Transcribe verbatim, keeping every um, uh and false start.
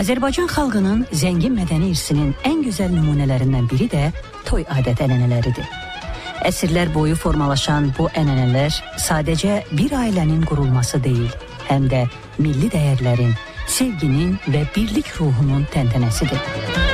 Azərbaycan xalqının zəngin mədəni irsinin ən gözəl nümunələrindən biri də toy adət-ənənələridir. Əsrlər boyu formalaşan bu ənənələr sadəcə bir ailənin qurulması deyil, həm də milli dəyərlərin, sevginin və birlik ruhunun təntənəsidir.